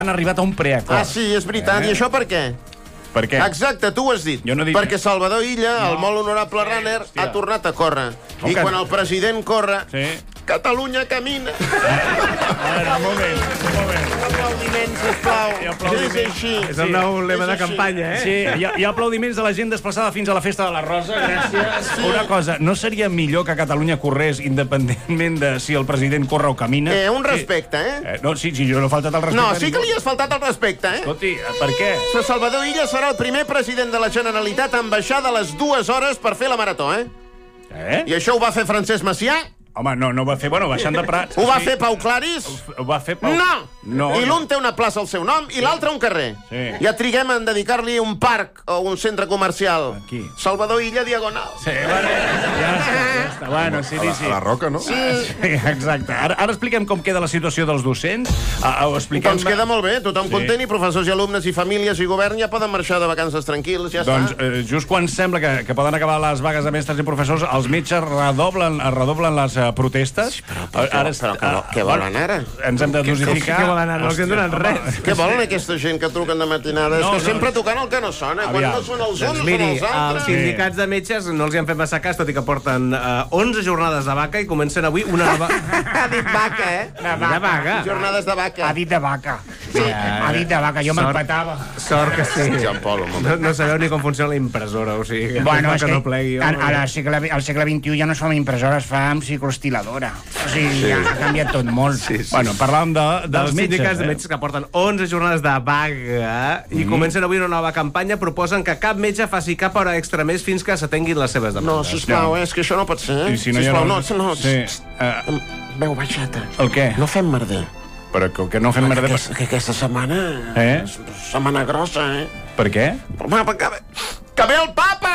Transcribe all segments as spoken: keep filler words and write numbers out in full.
han arribat a un preacord. Ah, sí, és veritat. Eh? I això per què? Per què? Exacte, tu ho has dit. Jo no dic... Perquè Salvador Illa, no. el molt honorable sí, runner, hòstia. ha tornat a córrer. Com I que... quan el president corre, sí. Catalunya camina. A veure, un moment, un moment. Aplaudiments, sisplau. Aplaudiments. És així. És el nou lema de campanya, eh? Sí, hi ha, hi ha aplaudiments de la gent desplaçada fins a la Festa de la Rosa. Gràcies. Sí. Una cosa, no seria millor que Catalunya corrés independentment de si el president corre o camina? Eh, un respecte, eh? eh no, sí, sí, jo no he faltat el respecte. No, sí que li has faltat el respecte, eh? Escolti, per què? Salvador Illa serà el primer president de la Generalitat en baixar de les dues hores per fer la marató, eh? Eh? I això ho va fer Francesc Macià? Home, no, no ho va fer, bueno, baixant de Prats. Ho va sí. fer Pau Claris? Ho va fer Pau... No! No, I l'un no. té una plaça al seu nom i l'altre un carrer. Sí. Ja triguem en dedicar-li un parc o un centre comercial. Aquí. Salvador Illa Diagonal. Sí, bueno, ja està, ja està. Bueno, sí, A la, sí. a la Roca, no? Sí, exacte. Ara, ara expliquem com queda la situació dels docents. Uh, ho expliquem... Doncs queda molt bé, tothom Sí. content i professors i alumnes i famílies i govern ja poden marxar de vacances tranquils, ja Doncs està. eh, just quan sembla que, que poden acabar les vagues de mestres i professors, els metges redoblen, redoblen les uh, protestes. Però, però, Ara, però, però què, què volen ara? Ens hem de dosificar. Què volen ara? No els hem donat res. Què volen aquesta gent que truquen de matinada? No, És que no. sempre tocant el que no sona. Quan Aviam. no són els uns, Doncs són miri, els els altres. sindicats de metges no els hi han fet massa cas, tot i que porten uh, onze jornades de vaca i comencen avui una nova... Ha dit vaca, eh? De vaca. Jornades de vaca. Ha dit de vaca. Sí, ha dit de vaca, jo me'n petava. Sort que sí. Jean Paul, un No, moment. no sabeu ni com funciona la impressora, o sigui... Que Bueno, és que que no plegui. a, home. a la segle, al segle vint-i-u ja no es fa amb impressora, es fa amb cicloestiladora. O sigui, ja ha canviat tot molt. Sí, sí. Bueno, parlàvem de, dels dels metges. sindicats de eh? metges que porten onze jornades de vaga i comencen avui una nova campanya. Proposen que cap metge faci cap hora extra més fins que s'atenguin les seves No, demandes. sisplau, eh? És que això no pot ser, eh? I si no hi ha sisplau, no- no, no. Sí. Uh, Veu baixata. El què? No fem merder. Però que, que no fem merda... Que, aquesta- que aquesta setmana... Eh? és setmana grossa, eh? Per què? Home, que ve, que ve el papa!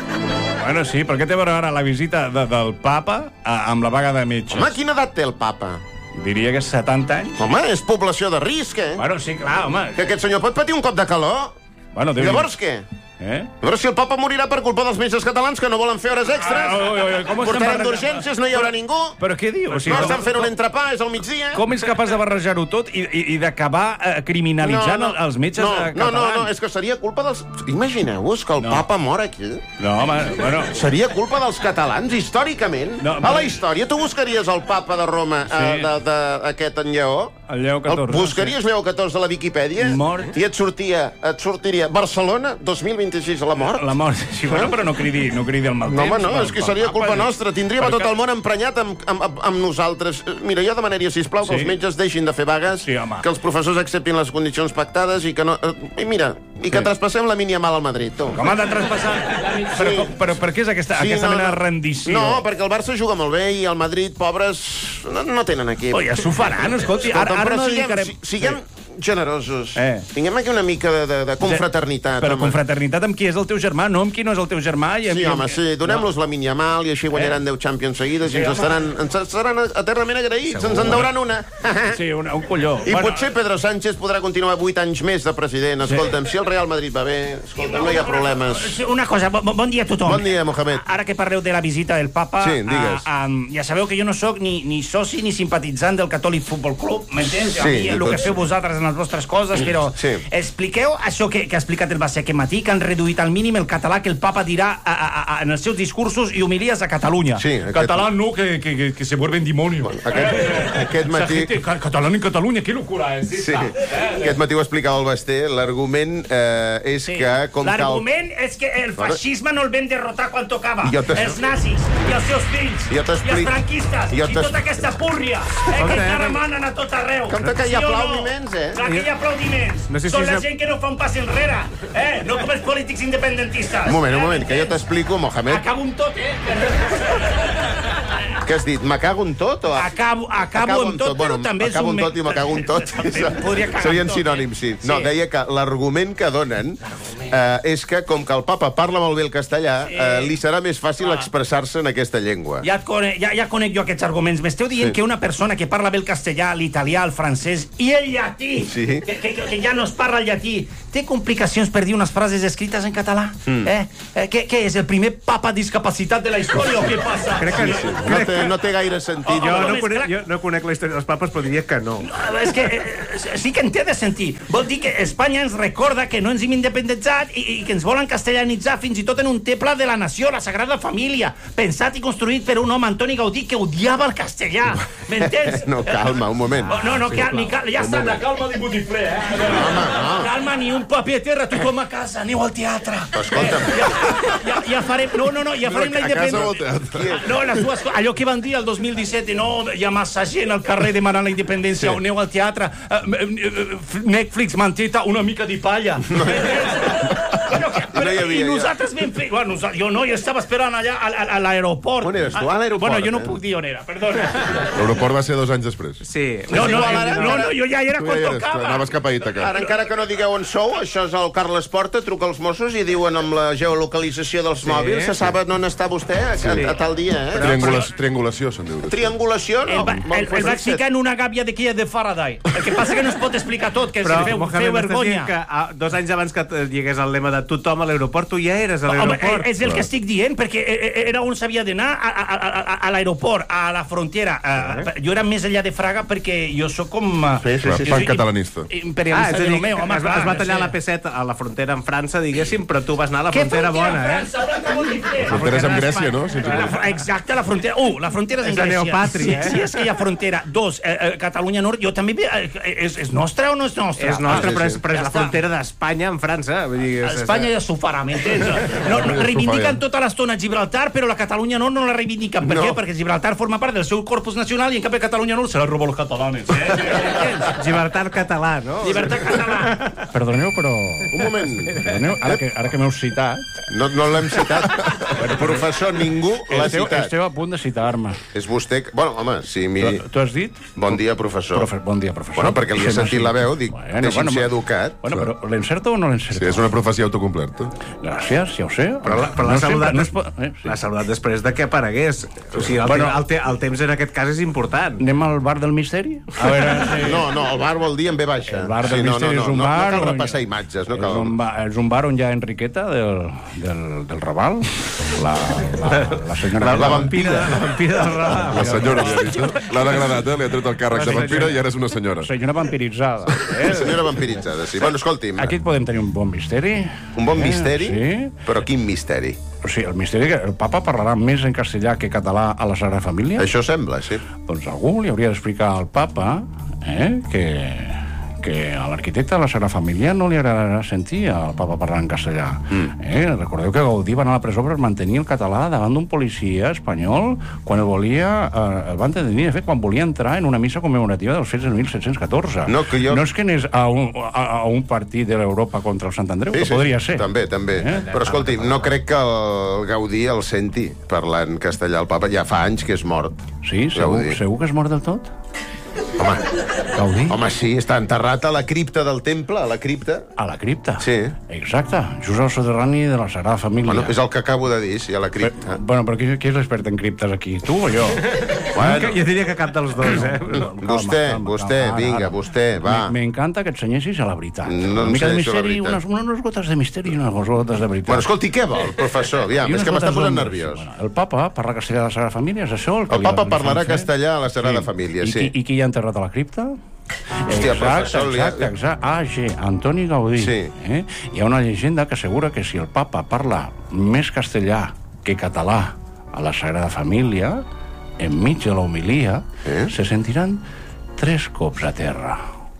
Bueno, sí, però què té a veure ara la visita de, del papa a, amb la vaga de metges? Home, quina edat té el papa? Diria que setanta anys. Home, és població de risc, eh? Bueno, sí, clar, home. Que aquest senyor pot patir un cop de calor. Bueno, I llavors què? Eh? Llavors si el papa morirà per culpa dels metges catalans que no volen fer hores extres, Ah, oi, oi, oi, com estem portarem barrejant? d'urgències, no hi haurà ningú, Però què diu? O sigui, no com- estan fent un entrepà, és al migdia. Com és capaç de barrejar-ho tot i, i, i d'acabar eh, criminalitzant no, no. els metges no, eh, no, catalans? no, no, és que seria culpa dels... Imagineu-vos que el No. papa mor aquí. No, home, bueno... Seria culpa dels catalans, històricament. No, a la però- història, tu buscaries el papa de Roma, Sí. eh, de, de, aquest en Lleó? El Lleó catorze. El buscaries Lleó catorze de la Viquipèdia? Mort. I et sortia, et sortiria Barcelona, dos mil vint-i-sis, la mort? La mort, sí, bueno, però no cridi, no cridi el mal No, temps. home, no, pel- és que pel seria papa, culpa i- nostra. Tindríem Per tot què? el món emprenyat amb, amb, amb, amb nosaltres. Mira, jo demanaria, sisplau, que Sí. els metges deixin de fer vagues, Sí, home. que els professors acceptin les condicions pactades i que no... I mira, i que Sí. traspassem la mínia mal al Madrid, tu. Com ha de traspassar... Però, com- però per què és aquesta, aquesta mena de rendició? No, perquè el Barça juga molt bé i el Madrid, pobres, no, no tenen equip. Oh, ja s'ho faran, escolti. Ara, Escolta'm, ara però no siguem, dedicarem... si- siguem generosos. Eh. Tinguem aquí una mica de, de, de confraternitat. Però home. confraternitat amb qui és el teu germà, no amb qui no és el teu germà. I amb Sí, qui- home, sí, donem-los la mínia mal i així guanyaran deu Champions seguides i ens estaran, ens estaran eternament agraïts, ens en deuran una. Sí, un, un colló. I potser Pedro Sánchez podrà continuar vuit anys més de president. Escolta'm, si el Real Madrid va bé, escolta'm, no hi ha problemes. Una cosa, bon, bon dia a tothom. Bon dia, Mohamed. Ara que parleu de la visita del papa... Sí, digues. A, a, ja sabeu que jo no sóc ni, ni soci ni simpatitzant del Catòlic Futbol Club, m'entens? Sí, A mi, de el que tots. feu vosaltres en les vostres coses, però Sí. expliqueu això que, que ha explicat el Basé aquest matí, que han reduït al mínim el català que el papa dirà a, a, a, en els seus discursos i humilies a Catalunya. Sí, aquest- Catalán no, que, que, que, que se vuelve en demonio. Aquest, aquest matí... Catalán en Catalunya, qué locura es Sí, esta. aquest matí ho explicava el Basté. L'argument eh, és Sí. que... com que el- L'argument és que el feixisme no el vam derrotar quan tocava. I jo t'es- Els nazis, i els seus fills, Jo i els t'explic- franquistes, jo i t'es- tota aquesta púrria, eh, que encara manen a tot arreu. Compte que hi ha Sí o no? aplaudiments, eh? Clar que hi ha aplaudiments. No sé si Són és la una- gent que no fa un pas enrere, eh? No com els polítics independentistes. Un moment, un Eh, moment, que jo m'entens? t'explico, Mohamed. Acabo amb tot, eh? Què has dit? Me cago en tot? O... Acabo, acabo amb tot, bueno, però també és acabo un... en tot i me cago en tot. També podria cagar Serien en tot, sinònims, sí. eh? No, Sí. deia que l'argument que donen uh, és que, com que el papa parla molt bé el castellà, uh, li serà més fàcil expressar-se en aquesta llengua. Ja, conec, ja, ja conec jo aquests arguments. M'esteu dient sí. que una persona que parla bé el castellà, l'italià, el francès i el llatí, sí. que, que, que ja no es parla el llatí, té complicacions per dir unes frases escrites en català? Mm. Eh? Eh, què, què és, el primer papa discapacitat de la història o què passa? Crec que sí, sí. No, té, no té gaire sentit. Jo no, conec, jo no conec la història dels papes, però diria que no. no és que eh, sí que en té de sentir. Vol dir que Espanya ens recorda que no ens hem independitzat i, i que ens volen castellanitzar fins i tot en un temple de la nació, la Sagrada Família, pensat i construït per un home, Antoni Gaudí, que odiava el castellà. M'entens? No, calma, un moment. No, no, que, ni cal, ja està, la calma de botifler, eh? Home, no. Calma, ni un paper a terra, tothom a casa, aneu al teatre. Escolta'm. Ja, ja, ja farem, no, no, no, ja farem la independència. No, les dues coses, allò que van dir el dos mil disset, no, hi ha massa gent al carrer demanant la independència, sí. Aneu al teatre, Netflix, manteta, una mica de palla. No. Però, però, no havia, i nosaltres vam fer... Bueno, jo no, jo estava esperant allà a, a, a l'aeroport. On eres tu? A l'aeroport? Bueno, jo no eh? puc dir on era, perdona. L'aeroport va ser dos anys després. Sí. No, no, no, no, jo ja era tu quan ja eres, tocava. Anaves cap a Ítaca. Ara, encara que no digueu on sou, això és el Carles Porta, truca als Mossos i diuen amb la geolocalització dels sí, mòbils, se sap on està vostè a, sí. a, a tal dia, eh? Triangulació, triangulació se'n diu. Triangulació, no? El, va, el, el vaig ficar en una gàbia d'aquella de Faraday. El que passa que no es pot explicar tot, que però, feu, feu vergonya. Que a, dos anys abans que hi hagués el lema de tothom a l'aeroport, tu ja eres a l'aeroport. És el que estic dient, perquè era on s'havia d'anar, a, a, a, a l'aeroport, a la frontera. A, jo era més enllà de Fraga perquè jo sóc com... Sí, sí, sí. Pan catalanista. Imperialista ah, de Romeu, home, es, clar. Es va tallar sí. la P set a la frontera amb França, diguéssim, però tu vas anar a la frontera bona, eh? La frontera és amb Grècia, no? Exacte, la frontera... Uh, la frontera és en Grècia. És la neopàtria, eh? Sí, és que hi ha frontera. Dos, Catalunya Nord, jo també... És nostra o no és nostra? És nostra, però és la frontera d'Espanya amb França. Espanya ja s'ho farà, m'entens? No, reivindiquen tota l'estona Gibraltar, però la Catalunya Nord no la reivindiquen. Per no. què? Perquè Gibraltar forma part del seu corpus nacional i en cap de Catalunya Nord se la roba els catalanes. Eh? Gibraltar català, no? Gibraltar català. Perdoneu, però... Un moment. Perdoneu, ara que, ara que m'heu citat... No, no l'hem citat. Bueno, professor, ningú l'ha esteu, citat. Esteu a punt de citar-me. És vostè... Bueno, home, si... Mi... Tu has dit? Bon dia, professor. Profe... Bon dia, professor. Bueno, perquè li he sentit la veu, dic, bueno, deixi'm bueno, ser educat. Bueno, però l'encerto o no l'encerto? Sí, és una profecia autocomplerta. Gràcies, ja ho sé. Però l'ha no saludat, no pot... eh, sí. saludat després de que aparegués. O sigui, el, bueno, te, el, te, el temps en aquest cas és important. Anem al bar del misteri? A veure, sí. No, no, el bar vol dir en ve baixa. El bar del sí, no, misteri no, no, és un no, bar... No cal repassar imatges, no cal... És un, bar, és un bar on hi ha Enriqueta del, del, del Raval, la, la, la senyora... La, la vampira, la vampira del Raval. La senyora, li ha dit. L'ha agradat, eh? Li ha tret el càrrec de vampira i ara és una senyora. Senyora vampiritzada. Eh? Senyora vampiritzada, sí. Bueno, escolti'm. Aquí podem tenir un bon misteri. Un bon misteri? Sí. Però quin misteri? O sigui, el misteri que el papa parlarà més en castellà que català a la Sagrada Família? Això sembla, sí. Doncs algú li hauria d'explicar al papa eh, que, que a l'arquitecte de la Sagrada Família no li agradarà sentir al papa parlar en castellà. Mm. Eh, recordeu que Gaudí va anar a la presó per mantenir el català davant d'un policia espanyol quan el volia... Eh, el van detenir, de fet, quan volia entrar en una missa commemorativa dels fets de mil set-cents catorze. No, que jo... no és que anés a un, a, a un partit de l'Europa contra el Sant Andreu, sí, que podria sí, ser. També, també. Eh? Però escolti, no crec que el Gaudí el senti parlant castellà al papa. Ja fa anys que és mort. Sí? Segur, segur que és mort del tot? Home, Gaudí? Home, sí, està enterrat a la cripta del temple, a la cripta. A la cripta? Sí. Exacte, just al soterrani de la Sagrada Família. Bueno, és el que acabo de dir, sí, a la cripta. Però, bueno, però qui, qui és l'expert en criptes aquí? Tu o jo? Bueno, jo diria que cap dels dos, eh? No, vostè, calma, vostè, calma, vinga, ara. vostè, va. M'encanta que et senyessis a la veritat. No una mica de misteri, unes, unes gotes de misteri i unes gotes de veritat. Bueno, escolti, què vol, professor? Aviam, és que m'està posant nerviós. Bueno, el papa parla castellà a la Sagrada Família, és això? El, el papa parlarà castellà a la Sagrada sí. Família, sí. I, I qui hi ha enterrat a la cripta? Hòstia, exacte, exacte, exacte. A G Antoni Gaudí. Sí. Eh? Hi ha una llegenda que assegura que si el papa parla més castellà que català a la Sagrada Família, enmig de l'homilia, eh? se sentiran tres cops a terra.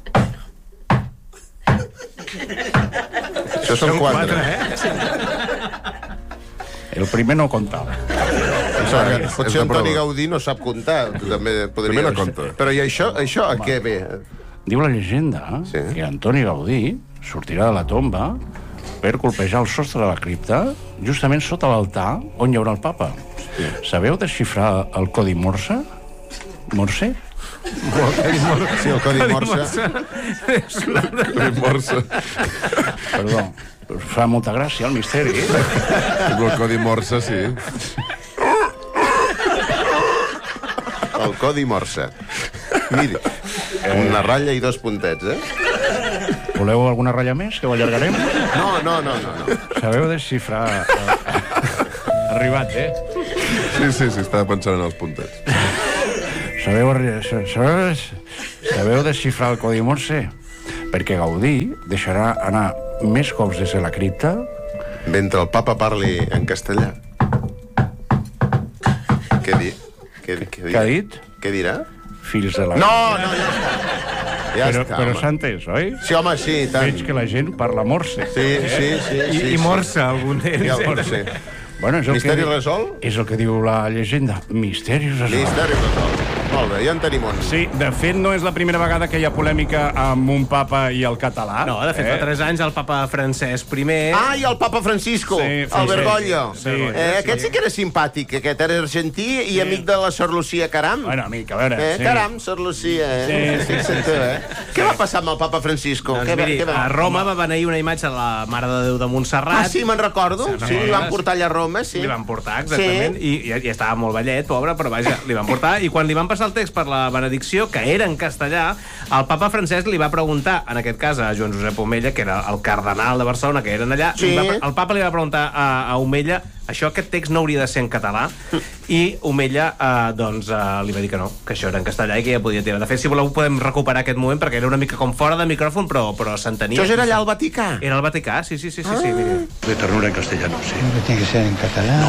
Això són quatre. quatre eh? El primer no comptava. Sort, potser Antoni Gaudí no sap comptar. També podria no compta. Però i això, això a què ve? Diu la llegenda sí. que Antoni Gaudí sortirà de la tomba per colpejar el sostre de la cripta justament sota l'altar on hi haurà el papa. Sí. Sabeu desxifrar el codi Morse? Morse? Sí, el codi morse. Codi morse. Perdó, fa molta gràcia el misteri. El codi morse, sí. El codi morse. Miri, una ratlla i dos puntets, eh? Voleu alguna ratlla més, que ho allargarem? No, no, no, no. no. Sabeu desxifrar... Arribat, eh? Sí, sí, sí, estava pensant en els puntets. Sabeu, sabeu, sabeu desxifrar el codi Morse? Perquè Gaudí deixarà anar més cops des de la cripta... Mentre el papa parli en castellà. Què di? Què, què, Què ha dit? Què dirà? Fills de la... No, no, ja està. Ja però està, però home. s'ha entès, oi? Sí, home, sí, tant. Veig que la gent parla Morse. Sí, sí, sí. I, sí, i morse, algun Sí, d'ells. el morse. Bueno, és el Misteri que... resolt? És el que diu la llegenda. Misteri resolt. Misteri resolt. Molt bé, ja en tenim un. Sí, de fet, no és la primera vegada que hi ha polèmica amb un papa i el català. No, de fet, eh? fa tres anys el papa Francesc primer... Ah, i el papa Francisco, Sí, el Francesc. Bergoglio. Sí. Eh, aquest sí que era simpàtic, aquest era argentí i amic de la Sor Lucía Caram. Bueno, amic, a veure... Eh, sí. Caram, Sor Lucía, eh? Sí, sí, Fixa't tu, eh? Què va passar amb el papa Francisco? Doncs Què va, miri, què va? a Roma va beneir una imatge de la Mare de Déu de Montserrat. Ah, sí, me'n recordo. Sí, li van portar allà a Roma, sí. Li van portar, exactament, Sí. i, i, i estava molt vellet, pobre, però vaja, li van portar, i quan li van passar el text per la benedicció, que era en castellà, el papa Francesc li va preguntar, en aquest cas a Joan Josep Omella, que era el cardenal de Barcelona, que eren allà, Sí. li va, el papa li va preguntar a, a Omella, això, aquest text no hauria de ser en català, i Omella, eh, doncs, eh, li va dir que no, que això era en castellà i que ja podia tirar. De fet, si voleu, podem recuperar aquest moment, perquè era una mica com fora de micròfon, però, però s'entenia. Això era allà al Vaticà. Era al Vaticà, sí, sí, sí, sí, sí, miri. De ternura en castellano, sí. Tiene que ser en catalán.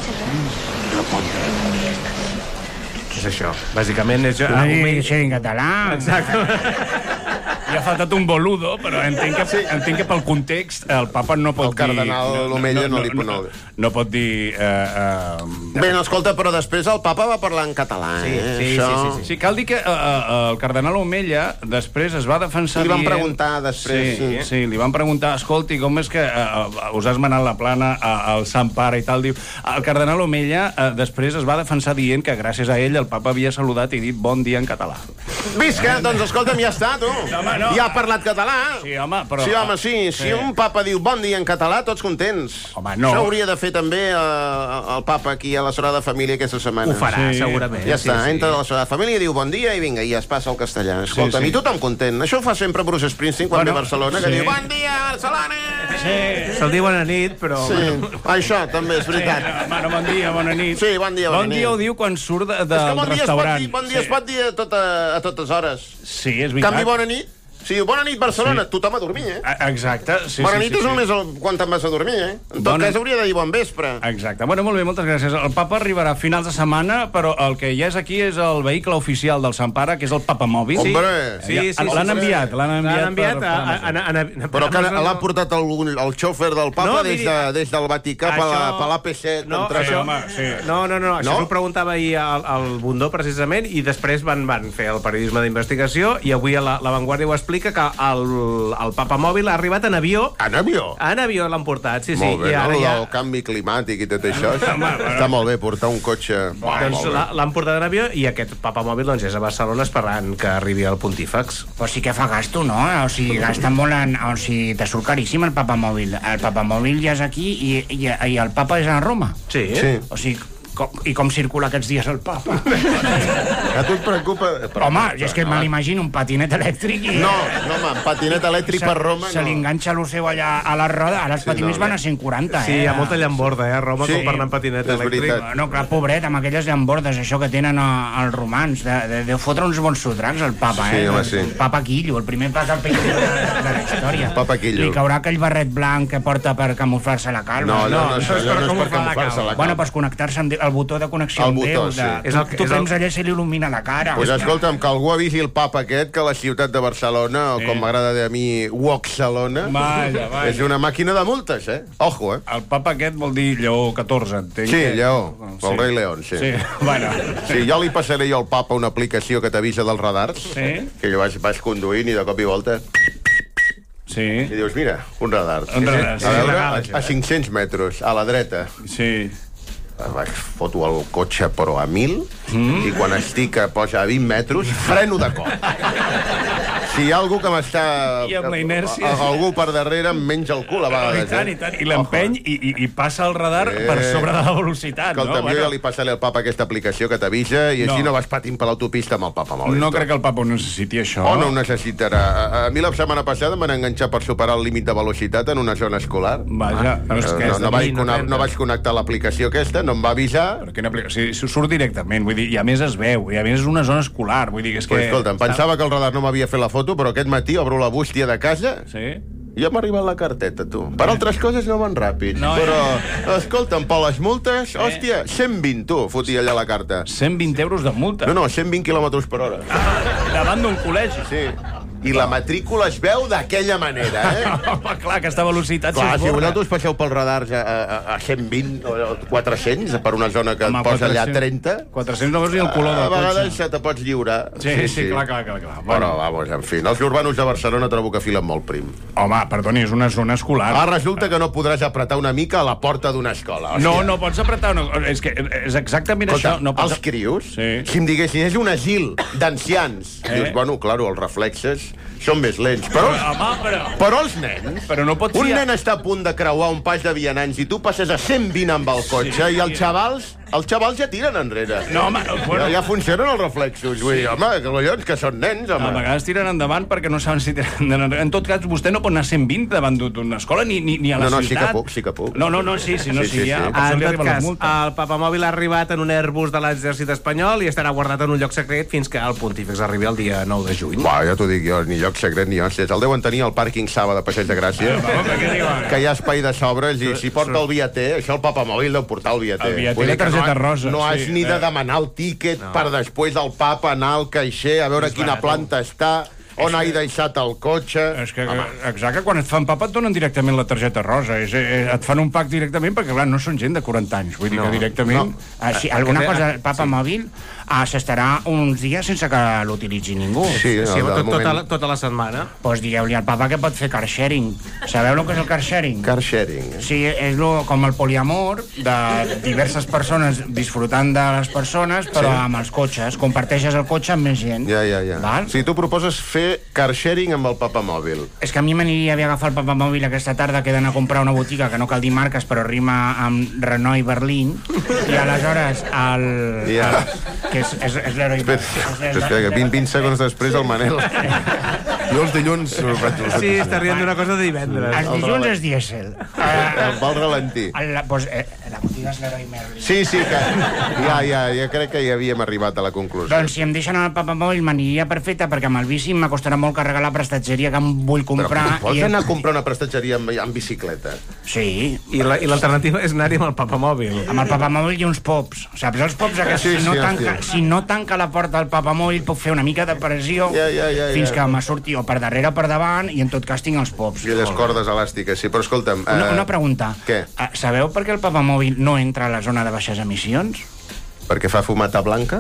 És això. Bàsicament és... Ah, Omella... ser en català. Exacte. Li ha faltat un boludo, però entenc que, entenc que pel context el papa no pot El cardenal dir... Omella no li pot- no, no pot dir... Eh, eh, Bé, no, escolta, però després el papa va parlar en català, Sí, eh? sí, Això... sí, sí, sí. Sí, cal dir que eh, eh, el cardenal Omella després es va defensar Li van dient... preguntar després, Sí, sí. sí, li van preguntar, escolti, com és que eh, us has manat la plana a- al Sant Pare i tal? Diu, el cardenal Omella eh, després es va defensar dient que gràcies a ell el papa havia saludat i dit bon dia en català. Visca, doncs escolta'm, ja està, tu. home, no. Ja ha parlat català. Sí, home, però... Sí, home, sí. Si Sí. un papa diu bon dia en català, tots contents. Home, no. Això hauria de fer també eh, el papa aquí a la Sagrada Família aquesta setmana. Ho farà, Sí. segurament. Ja està, sí, sí. entra a la Sagrada Família, diu bon dia i vinga, i ja es passa al castellà. Escolta'm, sí. i tothom content. Això ho fa sempre Bruce Springsteen quan Bueno, ve a Barcelona, que sí. diu bon dia, Barcelona! Sí. Se'l diu bona nit, però... Sí, això també és veritat. Sí, bueno, bon dia, bona nit. Sí, bon dia, bona bon nit. dia ho diu quan surt de, És del que bon dia es pot restaurant. dir, bon dia es pot dir a, tota, a totes hores. Sí, és En veritat. canvi, bona nit. Si diu bona nit, Barcelona, Sí. tothom a dormir, eh? Ah, exacte. Sí, Bona sí, nit sí, és sí. només el, quan te'n vas a dormir, eh? En tot Bona- cas hauria de dir bon vespre. Exacte. Bueno, molt bé, moltes gràcies. El papa arribarà a finals de setmana, però el que ja és aquí és el vehicle oficial del Sant Pare, que és el papamòbil. Sí. Hombre! Sí, sí, sí, L'han sí. enviat, l'han enviat. L'han enviat per- a... per a, a, a, a, a Però que Amazon, l'ha no. portat el, el xòfer del papa No, des, miri, de, des del Vaticà per la, això- per l'A P set. No, entre- això, home, sí. no, no, no, això No? s'ho preguntava ahir al, al Bundó, precisament, i després van, van fer el periodisme d'investigació, i avui a la, la Vanguardia ho explica que el, el papamòbil ha arribat en avió. En avió? En avió l'han portat, sí, sí. Molt bé, I ara no? ja... El canvi climàtic i tot això. Està molt bé portar un cotxe. Doncs Molt bé. la- l'han portat en avió i aquest papamòbil doncs, és a Barcelona esperant que arribi el pontífex. Però sí que fa gasto, no? O sigui, gasta molt en... O sigui, te surt caríssim el papamòbil. El papamòbil ja és aquí i, i, i el papa és a Roma. Sí. Sí. O sigui, com, i com circula aquests dies el papa? A tu et preocupa... Home, és que me l'imagino un patinet elèctric i... No, no, home, patinet elèctric se, per Roma, se li no. enganxa l'O seu allà a la roda. Ara els Sí, patinets no, van no. a cent quaranta, Sí, eh? hi ha molta llamborda, eh, a Roma, Sí, com per anar en patinet és elèctric. veritat. No, clar, pobret, amb aquelles llambordes, això que tenen eh, els romans. De, de, deu fotre uns bons sotracs, el papa, Sí, eh? home, sí. El papa Quillo, el primer papa Quillo de, de la història. Papa Quillo. Li caurà aquell barret blanc que porta per camuflar-se la calma. No, allò no, això és per allò no és per camuflar la camuflar-se calma. la Bueno, calma. per connectar-se amb Déu, el botó de connexió El amb botó, Déu. sí. De, És tu el- tu és el- prems allà i se li il·lumina la cara. Pues escolta'm, que algú avisi el papa aquest que la ciutat de Barcelona, o com m'agrada dir a mi, Woxalona, Vaja, vaja. és una màquina de multes, eh? Ojo, eh? El papa aquest vol dir Lleó catorze, entenc. Sí, que- Lleó, Sí. el rei León, sí. Sí, bueno. Sí, jo li passaré jo al papa una aplicació que t'avisa dels radars, Sí. que jo vaig, vaig conduint i de cop i volta Sí, i dius, mira, un radar. Un radar, sí, A veure, legal, a, això, a cinc-cents metres, a la dreta. sí. vaig foto el cotxe però a mil, mm. i quan estic a posa a vint metres, freno de cop. Si hi ha algú que m'està... I amb la inèrcia... Algú per darrere em menja el cul a vegades. I tant, i tant. I l'empeny i, i, i passa el radar eh... per sobre de la velocitat. Escolta, no? jo ja li passaré al papa aquesta aplicació que t'avisa i així no, no vas patint per l'autopista amb el papa mòbil. No crec que el papa ho necessiti, això. O no ho necessitarà. A, a mi la setmana passada em van enganxar per superar el límit de velocitat en una zona escolar. Vaja. No, és que no, no, vaig, no, no vaig connectar l'aplicació aquesta, no em va avisar. Però quina aplicació? Si surt directament, vull dir, i a més es veu, i a més és una zona escolar, vull dir, és que... Pues escolta, em pensava que el radar no m'havia fet la foto, però aquest matí obro la bústia de casa... Sí? Ja m'ha arribat la carteta, tu. Per altres coses no van ràpids. No, però, ja. escolta'm, per les multes, eh? hòstia, cent vint, tu, fotia allà la carta. cent vint euros de multa? No, no, cent vint quilòmetres per hora. Ah, davant d'un col·legi? Sí. I la matrícula es veu d'aquella manera, eh? Home, clar, aquesta velocitat clar, si s'esborra. vosaltres passeu pel radar a, a, a cent vint o quatre-cents per una zona que Home, et posa allà trenta... quatre-cents no veus ni el color del cotxe. A vegades se te pots lliurar. Sí, sí, sí, clar, clar, clar. clar. Però, vamos, en fi, els urbanos de Barcelona trobo que filen molt prim. Home, perdoni, és una zona escolar. Ah, resulta que no podràs apretar una mica a la porta d'una escola. Hòstia. No, no pots apretar una... És que és exactament Escolta, això. No pots... els crios, sí. si em diguessin, és un asil d'ancians, eh? Dius, bueno, claro, els reflexes són més lents. Però, Home, però... però els nens... Però no pots un fiar... nen està a punt de creuar un pas de vianants i tu passes a cent vint amb el cotxe sí, i els xavals... Els xavals ja tiren enrere. No, home... Bueno... Ja, ja funcionen els reflexos. Vull dir, home, que collons, que són nens, home. A vegades tiren endavant perquè no saben si tiren endavant. En tot cas, vostè no pot anar a cent vint davant d'una escola ni, ni, ni a la no, no, ciutat. No, no, sí que puc, sí que puc. No, no, no, sí, sí, no, sí, sí, sí, ja, sí. En tot cas, el papamòbil ha arribat en un Airbus de l'exèrcit espanyol i estarà guardat en un lloc secret fins que el pontífex arribi el dia nou de juny. Va, ja t'ho dic jo, ni lloc secret ni hòsties. El deuen tenir al pàrquing Saba de Passeig de Gràcia, que hi ha espai de sobres i si porta el viater, això el papamòbil deu portar el viater. El viater de targeta rosa. No has ni de demanar el tíquet no. per després del papa anar al caixer a veure quina planta està, on ha deixat el cotxe. És que, exacte, quan et fan papa et donen directament la targeta rosa. És, és, et fan un pack directament perquè, clar, no són gent de quaranta anys. Vull dir no. que directament... No. Ah, sí, alguna cosa, el papa sí. mòbil ah, s'estarà uns dies sense que l'utilitzi ningú. Sí, sí no, tot, tota, la, tota la setmana. Doncs pues digueu-li al papa que pot fer car sharing. Sabeu el que és el car sharing? Car sharing. Eh? Sí, és lo, com el poliamor de diverses persones disfrutant de les persones, però sí. amb els cotxes. Comparteixes el cotxe amb més gent. Ja, ja, ja. Val? Si tu proposes fer car sharing amb el papamòbil. És que a mi m'aniria bé agafar el papamòbil aquesta tarda, que he d'anar a comprar una botiga que no cal dir marques, però rima amb Renault i Berlín, i aleshores el... Ja. el que és, és, és l'heroi... Espera, espera, vint, vint segons després el Manel. Jo els dilluns... Sí, està rient d'una cosa de divendres. Els dilluns és dièsel. El vol ralentí. La, pues, eh, la botiga és l'heroi Merlin. Sí, sí, que ja, ja, ja crec que ja havíem arribat a la conclusió. Doncs si em deixen el papamòbil m'aniria perfecte, perquè amb el bici m'acostarà molt carregar la prestatgeria que em vull comprar. Però pots i... anar a comprar una prestatgeria amb, amb bicicleta? Sí. I l'alternativa la, és anar-hi amb el papamòbil. Amb el papamòbil i uns pops. Saps els pops? Que sí, si, no sí, tanca, si no tanca la porta del papamòbil puc fer una mica de pressió ja, ja, ja, fins ja. que me surti o per darrere o per davant, i en tot cas tinc els pops. I les cordes elàstiques, sí, però escolta'm... Uh... Una, una pregunta. Què? Uh, sabeu per què el papamòbil no entra a la zona de baixes emissions? Perquè fa fumata blanca?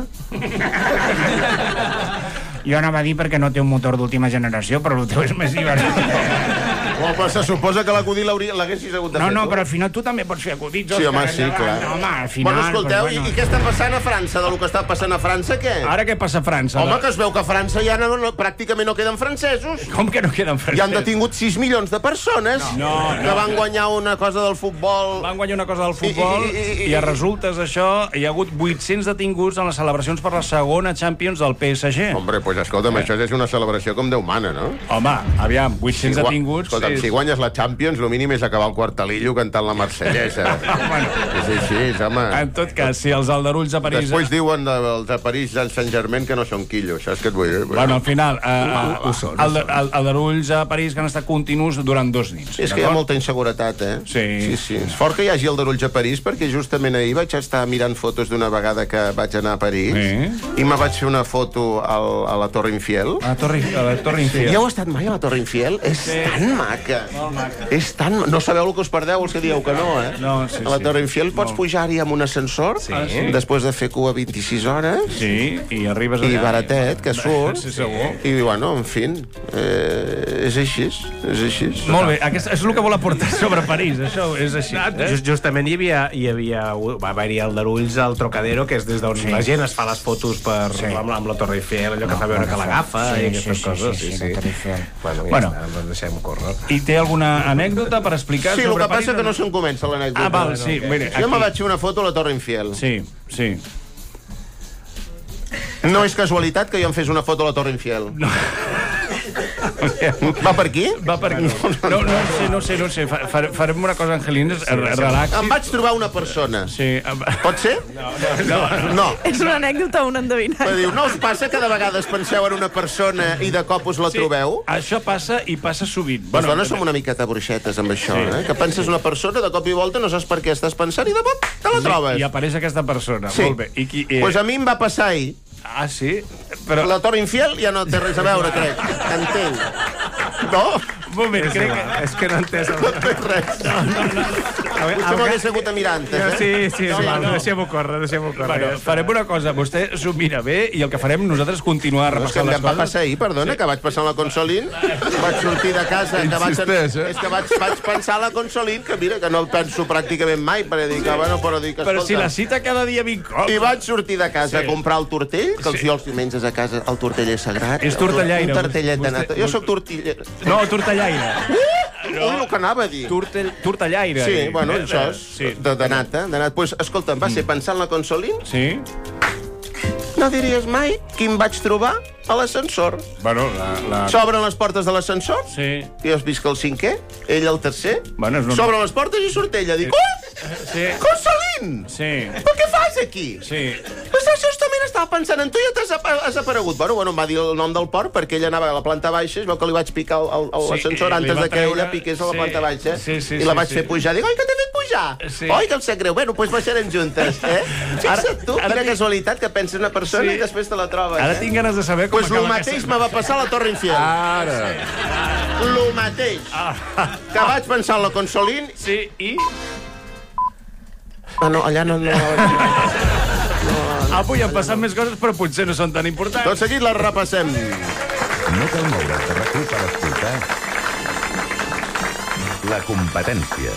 Jo anava a dir perquè no té un motor d'última generació, però el teu és més divertit. Oh, però se suposa que l'acudit l'haguessis hagut de no, fer. No, no, però al final tu també pots fer acudits. Sí, home, sí, clar. No, home, al final... Bueno, escolteu, pues, bueno. i, i què està passant a França? De lo que està passant a França, què? Ara què passa a França? Home, que es veu que a França ja no, no, pràcticament no queden francesos. Com que no queden francesos? Ja han detingut sis milions de persones no, no, que van guanyar una cosa del futbol. Van guanyar una cosa del futbol i, i, i, i, i a resultes d'això hi ha hagut vuit-cents detinguts en les celebracions per la segona Champions del P S G. Hombre, pues escolta'm, eh. això és una celebració com Déu mana, no? Home, aviam, vuit-cents si detinguts... Escolta'm, sí. Si guanyes la Champions, el mínim és acabar el quartalillo cantant la Marsellesa. Bueno, és així, home. En tot cas, si els aldarulls a París... Després diuen dels de París del Saint-Germain que no són quillos, saps què et vull dir? Bueno, al final, eh, ho són. Aldarulls a París que han estat continus durant dos nits. És que hi ha molta inseguretat, eh? Sí. Sí, sí. És fort que hi hagi aldarulls a París, perquè justament ahir vaig estar mirant fotos d'una vegada que vaig anar a París sí. i me vaig fer una foto al, a la Torre Infiel. A la Torre, a la Torre Infiel. Sí. Ja heu estat mai a la Torre Infiel? És sí. tan maco. maca. És tan... No sabeu el que us perdeu, els que dieu que no, eh? No, sí, a la Torre sí. Eiffel pots pujar-hi amb un ascensor, Sí. Ah, sí? després de fer cua vint-i-sis hores, Sí, i arribes allà... i baratet, que surt, Sí, segur. i, bueno, en fi, eh, és així, és així. Molt bé, aquest és el que vol aportar sobre París, això és així. Eh? Just, justament hi havia, hi havia va haver-hi al Darulls al Trocadero, que és des d'on sí. la gent es fa les fotos per, sí. amb, amb la Torre Eiffel, allò que fa veure que l'agafa Sí, i aquestes sí, sí, coses. sí, sí, la Torre Eiffel. Bueno, ja Bueno. està, doncs deixem córrer. I té alguna anècdota per explicar Sí, el sobre que París? passa que no se'n comença l'anècdota. Ah, val, sí, mira, Jo me aquí. vaig fer una foto a la Torre Eiffel. Sí, sí. No és casualitat que jo em fes una foto a la Torre Eiffel. No. Va per aquí? Va per aquí. No, no sé, no sé, no sé. Fa- fa- Farem una cosa, Angelines, relaxi. Em vaig trobar una persona. Sí. em- Pot ser? No, no. No. És una anècdota o una endevinalla? Però diu, no us passa que de vegades penseu en una persona i de cop us la Sí, trobeu? això passa i passa sovint. Les dones som una miqueta bruixetes amb això, Sí. eh? Que penses una persona, de cop i volta no saps per què estàs pensant i de cop te la trobes. I apareix aquesta persona. Sí. Molt bé. I qui, eh... Pues a mi em va passar ahir. Ah, sí? Però... La Torre Eiffel ja no té res a veure, crec. Entenc. No? Un moment, crec que... És que no he entès el... No té res. Potser m'ho hagués hagut a mirar antes, eh? Sí, sí, No, sí, no, no. deixem-ho córrer, deixem-ho córrer. Bueno, farem una cosa. Vostè s'ho mira bé i el que farem nosaltres és continuar No, és que repassant em les va coses. passar ahir, perdona, que vaig passar la Consolín, vaig sortir de casa, que vaig, Insisteix, eh? és que vaig, vaig pensar a la Consolín, que mira, que no el penso pràcticament mai, perquè dic, ah, bueno, però dic, Però si la escolta... cita cada dia vinc cops. I vaig sortir de casa Sí. a comprar el tortell, que els jo els diumenges a casa el tortell és sagrat. És tortellaire. Un tortellet de Vostè- nata. Jo sóc tortiller. No, tortellaire. No. Ui, el que anava a dir. Tortell, tortellaire. Sí, bueno, Eh, això és Sí. de, de nata. De nata. Pues, escolta, em va ser pensant la Consolín, Sí? no diries mai qui em vaig trobar a l'ascensor. Bueno, la... la... S'obren les portes de l'ascensor, Sí. jo has vist que el cinquè, ell el tercer, Bueno, és normal. s'obren les portes i surt ella. Dic, ui, Sí. Consolín! Sí. Però què fas aquí? Sí. Pues justament estava pensant en tu i ja t'has apa- has aparegut. Bueno, bueno, em va dir el nom del port perquè ella anava a la planta baixa, es veu que li vaig picar el- el- el- Sí, l'ascensor i li antes va de que treure- ella piqués a la sí, planta baixa. sí, sí, I la sí, vaig sí. fer pujar. Dic, oi, que t'he fet pujar? Sí. Oi, que em sap greu. Bueno, doncs baixarem juntes, eh? Fixa't tu, ara quina tinc- casualitat que penses una persona Sí. i després te la trobes, Ara eh? tinc ganes de saber com Pues lo acaba mateix aquesta... me va passar a la Torre Eiffel. Ara. Lo mateix. Que vaig pensar en la Consolín... Sí, i... Ah, no, allà no... no, no. Ah, avui han passat més coses, però potser no són tan importants. Tot seguit les repassem. No cal moure's de RAC1 per escoltar La competència.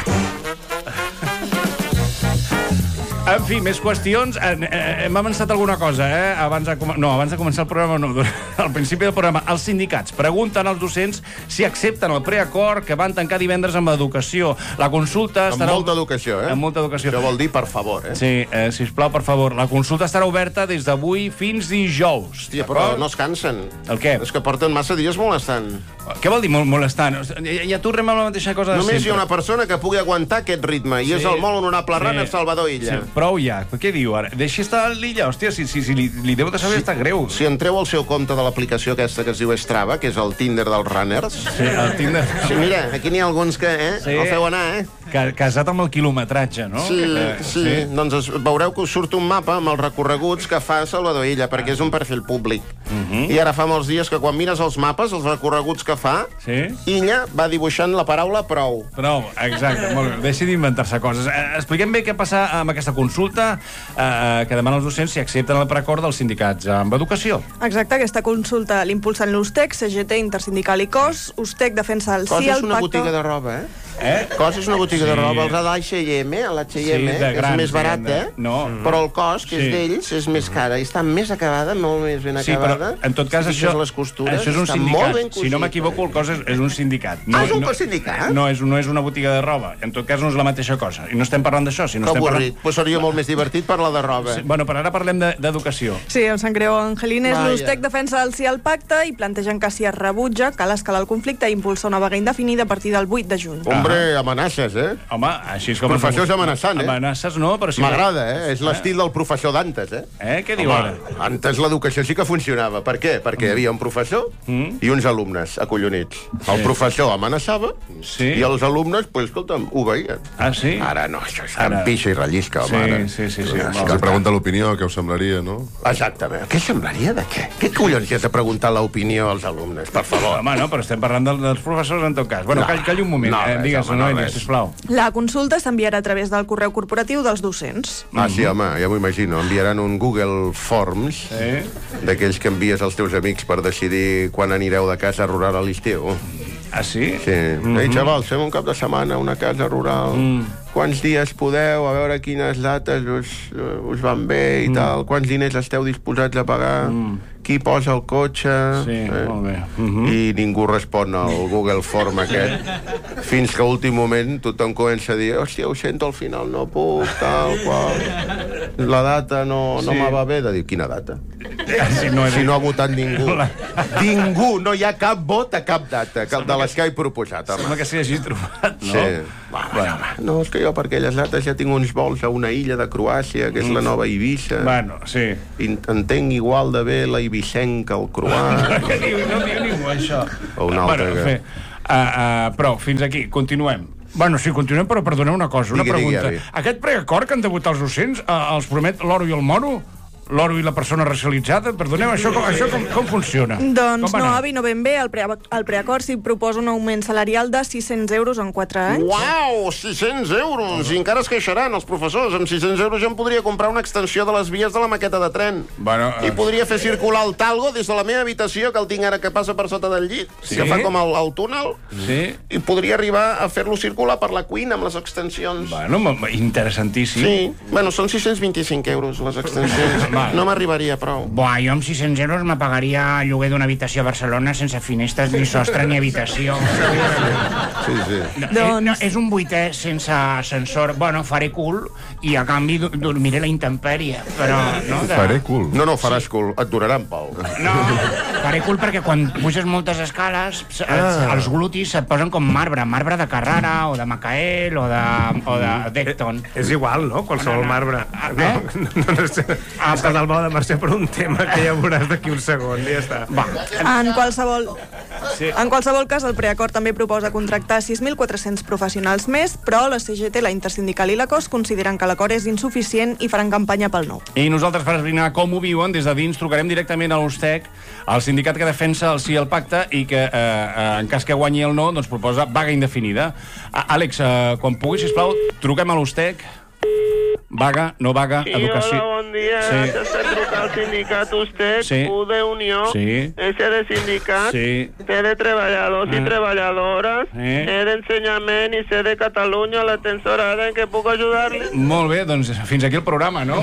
En fi, més qüestions. Eh, eh, Hem avançat alguna cosa, eh? Abans de, com- no, abans de començar el programa, no. Al principi del programa, els sindicats pregunten als docents si accepten el preacord que van tancar divendres amb educació. La consulta Amb estarà... molta educació, eh? Amb molta educació. Això vol dir per favor, eh? Sí, eh, sisplau, per favor. La consulta estarà oberta des d'avui fins dijous. Hòstia, però no es cansen. El què? És que porten massa dies molestant. Què vol dir molt molestant? Ja, ja tornem a la mateixa cosa de Només hi sempre. ha una persona que pugui aguantar aquest ritme, i Sí. és el molt honorable Sí. Runner Salvador Illa. Sí, prou ja. Què diu ara? Deixi estar l'Illa, hòstia, si, si, si li, li deu de saber, està greu. Si entreu al seu compte de l'aplicació aquesta que es diu Strava, que és el Tinder dels runners... Sí, el Tinder... Sí, mira, aquí n'hi ha alguns que, eh, Sí. el feu anar, eh? Ca- Casat amb el quilometratge, no? Sí, Que- sí, sí. Doncs es, veureu que us surt un mapa amb els recorreguts que fa Salvador Illa, perquè és un perfil públic. Mhm. I ara fa molts dies que quan mires els mapes, els recorreguts que fa, Sí? Illa va dibuixant la paraula prou. Prou, exacte, molt bé. Deixi d'inventar-se coses. Eh, expliquem bé què passa amb aquesta consulta eh, que demana els docents si accepten el preacord dels sindicats amb educació. Exacte, aquesta consulta l'impulsen l'Ustec, C G T, Intersindical i Cos. Ustec defensa el Cos sí al és una pacte... botiga de roba, eh? Eh? Cos és una botiga Sí. de roba, els ha d'H i M, a l'H i M, Sí, de que és grans, més barat, diguem-ne. eh? No. Però el cos, que Sí. és d'ells, és més cara, i està més acabada, molt més ben Sí, però acabada. en tot cas Si fixes això, les costures, això és un està sindicat. molt ben Si cosit. no m'equivoco, el cos és, és un sindicat. Ah, és un cos sindicat? No és, no és una botiga de roba. En tot cas no és la mateixa cosa. I no estem parlant d'això, sinó Que estem avorrit. parlant... Pues seria molt més divertit parlar de roba. Sí, bueno, però ara parlem de- d'educació. Sí, em sap greu, Angelines. Vaja. L'Ustec defensa el sí al pacte i plantegen que si es rebutja cal escalar el conflicte i impulsar una vaga indefinida a partir del vuit de juny. Un Ah. Hombre, amenaces, eh? Home, així és com... Professors amenaçant, eh? Amenaces no, però si... M'agrada, eh? És l'estil del professor d'antes, eh? Eh? Què diu ara? Antes l'educació sí que funcionava. Per què? Perquè hi havia un professor Mm. i uns alumnes acollonits. El professor amenaçava Sí. i els alumnes, pues, escolta'm, obeïen. Ah, sí? Ara no, això és Ara. tan pixa i rellisca, home. ara. Sí, sí, sí. sí. Si li pregunta l'opinió, què us semblaria, no? Exactament. Què semblaria de què? Què collons hi has de preguntar l'opinió als alumnes, per favor? Home, no, però estem parlant del, dels professors en tot cas. Bueno, No. call, calli un moment. No, eh, res, Digues, home, no, Noelia, res. sisplau. La consulta s'enviarà a través del correu corporatiu dels docents. Ah, sí, home, ja m'ho imagino. Enviaran un Google Forms Eh? d'aquells que envies als teus amics per decidir quan anireu de casa rural a l'estiu. Ah, sí? Sí. Mm-hmm. Ei, xavals, fem un cap de setmana a una casa rural. Mm. Quants dies podeu? A veure quines dates us, us van bé i mm. tal. Quants diners esteu disposats a pagar? Mm. Qui posa el cotxe? Sí, eh? molt bé. Mm-hmm. I ningú respon al Google Form aquest. Fins que a últim moment tothom comença a dir hòstia, ho sento, al final no puc, tal, qual. La data no, no Sí. me va bé. De dir, quina data? Si no, Si no ha votat ningú. Ningú, no hi ha cap vot a cap data, que el de les que he proposat, home. Sembla que s'hi hagi trobat, no? Sí. Va, bueno, home. No, és que jo per aquelles dates ja tinc uns vols a una illa de Croàcia, que és la nova Eivissa. Bueno, sí. I entenc igual de bé la eivissenca, el croat. Què diu? No diu ningú, això. O un altre bueno, que- Fe, uh, uh, però, fins aquí, continuem. Bueno, sí, continuem, però perdoneu una cosa, una Digui, digui, pregunta. avi. Aquest preacord que han de votar els docents, uh, els promet l'oro i el moro? L'oro i la persona racialitzada? Perdoneu, això, com, això com, com funciona? Doncs com va no, anar? avi, no ben bé. El, pre el preacord s'hi proposa un augment salarial de sis-cents euros en quatre anys. Uau, sis-cents euros! I encara es queixaran els professors. Amb sis-cents euros jo em podria comprar una extensió de les vies de la maqueta de tren. Bueno, I eh, podria fer circular el talgo des de la meva habitació, que el tinc ara que passa per sota del llit, Sí? que fa com el, el túnel, sí? i podria arribar a fer-lo circular per la cuina amb les extensions. Bueno, m- m- interessantíssim. Sí, bueno, són sis-cents vint-i-cinc euros les extensions. Vale. No m'arribaria prou. Buah, jo amb sis-cents euros me pagaria lloguer d'una habitació a Barcelona sense finestres, ni sostre, ni habitació. Sí, sí. No, Doncs- eh, no, és un vuitè sense ascensor. Bueno, faré cul i a canvi do- dormiré a la intempèrie. Però, no? De... Faré cul. No, no, faràs cul. Et durarà en pau. No, faré cul perquè quan puges moltes escales s- ah. els glutis se't posen com marbre, marbre de Carrara o de Macael o de, o de Decton. És igual, no? Qualsevol marbre. Ah, No, eh? no, no, no, Ah, estàs al bo de Mercè per un tema que ja veuràs d'aquí un segon i ja està. Va, En qualsevol, Sí. en qualsevol cas, el preacord també proposa contractar sis mil quatre-cents professionals més, però la C G T, la Intersindical i la COS consideren que l'acord és insuficient i faran campanya pel nou. I nosaltres, per esbrinar com ho viuen, des de dins trucarem directament a l'Ustec, el sindicat que defensa el sí al pacte i que, eh, eh, en cas que guanyi el no, doncs proposa vaga indefinida. A Àlex, eh, quan puguis, sisplau, truquem a l'Ustec. Vaga, no vaga, Sí, educació... hola, bon dia. Sí. S'està trucant al sindicat Ustec, Sí. U de Unió, Sí. S de sindicat, Sí. T de treballadors i Ah. treballadores, Eh. E d'ensenyament i C de Catalunya, l'atensorada en què puc ajudar-li? Molt bé, doncs fins aquí el programa, no?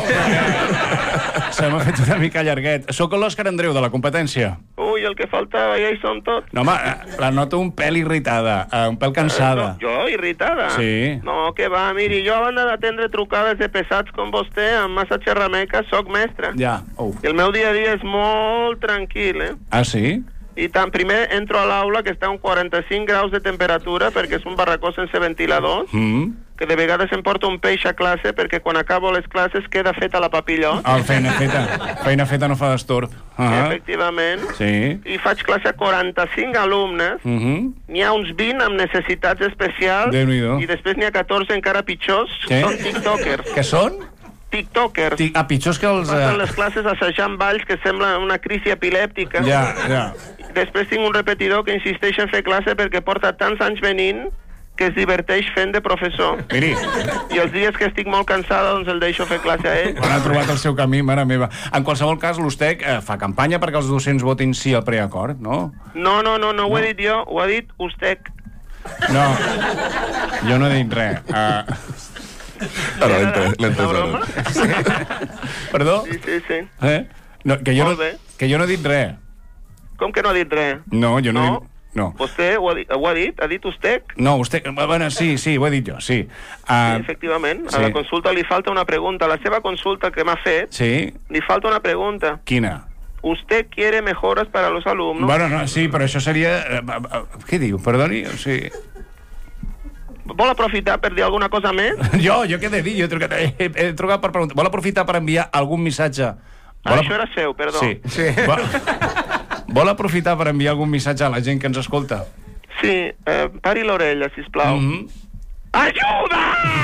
Se m'ha fet una mica llarguet. Soc l'Òscar Andreu, de la competència. Ui, el que faltava, ja hi som tots. No, home, eh, la noto un pèl irritada, eh, un pèl cansada. No, jo, irritada? Sí. No, que va, miri, jo a banda d'atendre trucades de pesats com vostè, amb massa xerrameca, soc mestre. Ja, oh. I el meu dia a dia és molt tranquil, eh? Ah, sí? I tant, primer entro a l'aula, que està a uns quaranta-cinc graus de temperatura, perquè és un barracó sense ventiladors, Mm. que de vegades em porta un peix a classe, perquè quan acabo les classes queda feta la papillot. Ah, feina feta. Feina feta no fa destorb. Ah, Efectivament. sí. I faig classe a quaranta-cinc alumnes, Mm -hmm. n'hi ha uns vint amb necessitats especials, Déu-n'hi-do. i després n'hi ha catorze encara pitjors, Què? són tiktokers. Què són? Tiktokers. Ti- Ah, pitjors que els... Passen Eh... les classes assajant balls que sembla una crisi epilèptica. Ja, ja. Després tinc un repetidor que insisteix en fer classe perquè porta tants anys venint que es diverteix fent de professor. Miri, I els dies que estic molt cansada, doncs el deixo fer classe a ell. on ha trobat el seu camí, mare meva. En qualsevol cas, l'Ustec eh, fa campanya perquè els docents votin sí al preacord, no? No, no, no, no ho he dit jo, ho ha dit Ustec. No, jo no he dit res. Uh... Ara l'he entès, l'he La entès broma? ara. Perdó? Sí, sí, sí. Eh? No, que, jo no, Molt bé. que jo no he dit res. Com que no ha dit res? No, jo no, he No? dit... No. Vostè ho ha dit? Ho ha dit? Ha dit Ustec? No, vostè... Bueno, sí, sí, ho he dit jo, sí. Sí, Uh, efectivament. sí. A la consulta li falta una pregunta. A la seva consulta que m'ha fet, sí? li falta una pregunta. Quina? ¿Usted quiere mejoras para los alumnos? Bueno, no, sí, però això seria... eh, eh, Què diu? Perdoni? O sigui... vol aprofitar per dir alguna cosa més? Jo, jo què he de dir? Jo he trucat, he, he trucat per preguntar. Vol aprofitar per enviar algun missatge? Ah, això era seu, perdó. Sí. sí. Vol, vol aprofitar per enviar algun missatge a la gent que ens escolta? Sí, eh, pari l'orella, sisplau. Mm-hmm. Ajuda!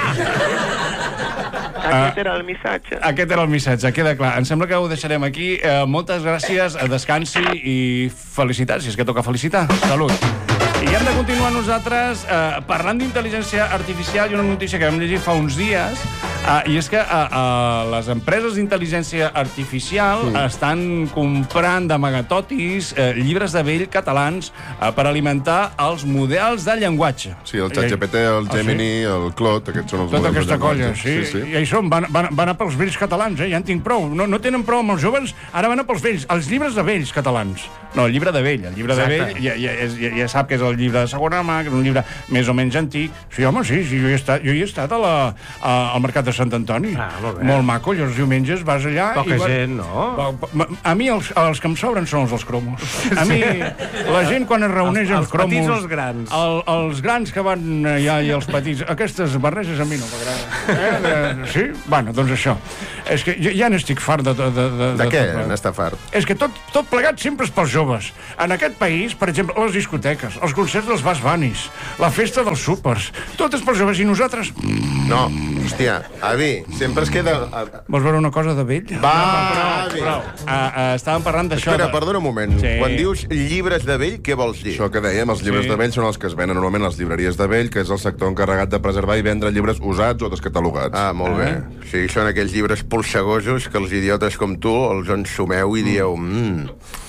Aquest era el missatge. Aquest era el missatge, queda clar. Em sembla que ho deixarem aquí. Eh, moltes gràcies, descansi i felicitats, si és que toca felicitar. Salut. I hem de continuar nosaltres eh, parlant d'intel·ligència artificial i una notícia que vam llegir fa uns dies, eh, i és que eh, eh, les empreses d'intel·ligència artificial mm. estan comprant d'amagatotis eh, llibres de vell catalans eh, per alimentar els models de llenguatge. Sí, el ChatGPT, el Gemini, ah, sí? el Claude, aquests són els tota models de llenguatge. Tota aquesta colla, sí. sí, sí. I això van, van, van a pels vells catalans, eh? Ja en tinc prou. No, no tenen prou amb els joves, ara van a pels vells, els llibres de vells catalans. No, el llibre de vell. El llibre Exacte. de vell ja, ja, ja, ja sap que és el llibre de segona mà, que és un llibre més o menys antic. Sí, home, sí, sí jo, he estat, jo hi he estat a la, a, al Mercat de Sant Antoni. Ah, molt bé. Molt maco, i els diumenges vas allà... Poca i va... gent, no? A mi els, els que em sobren són els dels cromos. A mi, la gent quan es reuneix els, els, els cromos... Els petits o els grans? El, els grans que van allà i els petits... Aquestes barreges a mi no m'agraden. Eh? Sí? Bueno, doncs això. És que ja n'estic fart de... De, de, de, de què de n'està fart? És que tot, tot plegat sempre és pels joves. En aquest país, per exemple, les discoteques, els concerts dels Bas Banis, la festa dels súpers, tot és pels joves i nosaltres... No, hòstia, avi, sempre es queda... Vols veure una cosa de vell? Va, avi. Prou. Uh, uh, estàvem parlant d'això... Espera, de... perdona un moment. Sí. Quan dius llibres de vell, què vols dir? Això que dèiem, els llibres Sí. de vell són els que es venen normalment a les llibreries de vell, que és el sector encarregat de preservar i vendre llibres usats o descatalogats. Ah, molt bé. Sí, són aquells llibres polsegosos que els idiotes com tu els ensumeu i dieu... Mmm,